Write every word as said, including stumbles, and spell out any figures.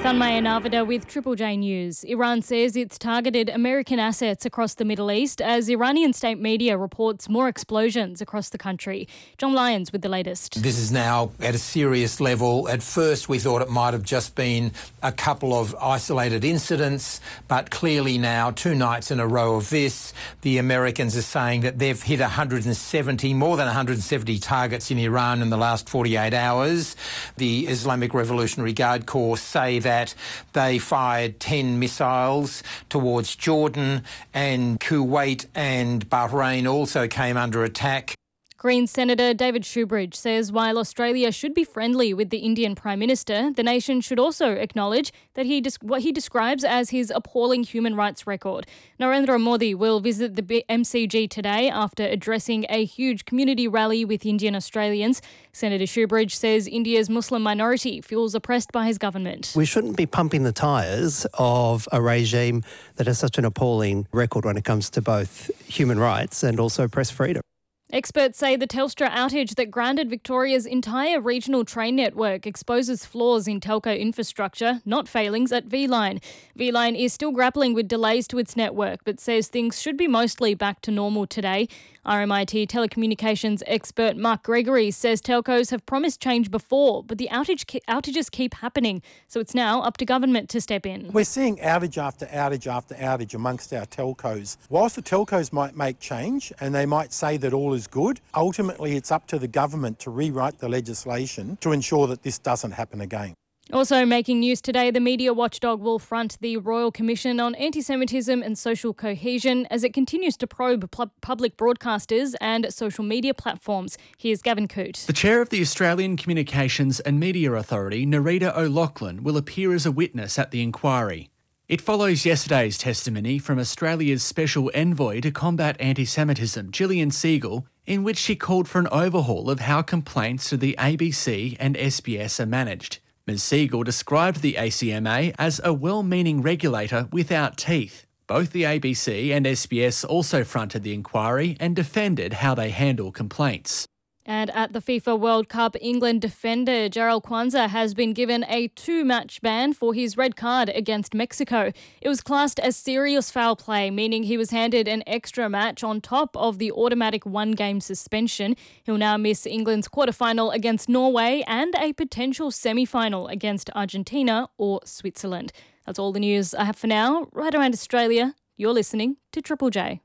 Thanmaya Narvada with Triple J News. Iran says it's targeted American assets across the Middle East as Iranian state media reports more explosions across the country. John Lyons with the latest. This is now at a serious level. At first we thought it might have just been a couple of isolated incidents, but clearly now, two nights in a row of this, the Americans are saying that they've hit one hundred seventy, more than one hundred seventy targets in Iran in the last forty-eight hours. The Islamic Revolutionary Guard Corps say that that they fired ten missiles towards Jordan, and Kuwait and Bahrain also came under attack. Greens Senator David Shoebridge says while Australia should be friendly with the Indian Prime Minister, the nation should also acknowledge that he des- what he describes as his appalling human rights record. Narendra Modi will visit the M C G today after addressing a huge community rally with Indian Australians. Senator Shoebridge says India's Muslim minority feels oppressed by his government. We shouldn't be pumping the tyres of a regime that has such an appalling record when it comes to both human rights and also press freedom. Experts say the Telstra outage that grounded Victoria's entire regional train network exposes flaws in telco infrastructure, not failings at V-Line. V-Line is still grappling with delays to its network, but says things should be mostly back to normal today. R M I T telecommunications expert Mark Gregory says telcos have promised change before, but the outage outages keep happening, so it's now up to government to step in. We're seeing outage after outage after outage amongst our telcos. Whilst the telcos might make change and they might say that all is good, ultimately it's up to the government to rewrite the legislation to ensure that this doesn't happen again. Also making news today, the media watchdog will front the Royal Commission on Anti-Semitism and Social Cohesion as it continues to probe pu- public broadcasters and social media platforms. Here's Gavin Coote. The chair of the Australian Communications and Media Authority, Nerita O'Loughlin, will appear as a witness at the inquiry. It follows yesterday's testimony from Australia's Special Envoy to Combat Anti-Semitism, Gillian Siegel, in which she called for an overhaul of how complaints to the A B C and S B S are managed. Miz Siegel described the A C M A as a well-meaning regulator without teeth. Both the A B C and S B S also fronted the inquiry and defended how they handle complaints. And at the FIFA World Cup, England defender Jarell Quansah has been given a two-match ban for his red card against Mexico. It was classed as serious foul play, meaning he was handed an extra match on top of the automatic one-game suspension. He'll now miss England's quarter-final against Norway and a potential semi-final against Argentina or Switzerland. That's all the news I have for now. Right around Australia, you're listening to Triple J.